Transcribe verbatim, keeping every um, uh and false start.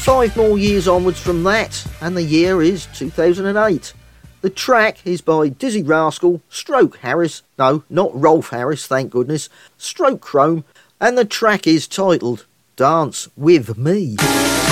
Five more years onwards from that, and the year is two thousand eight. The track is by Dizzee Rascal, Stroke Harris, no, not Rolf Harris, thank goodness, Stroke Chrome, and the track is titled Dance With Me.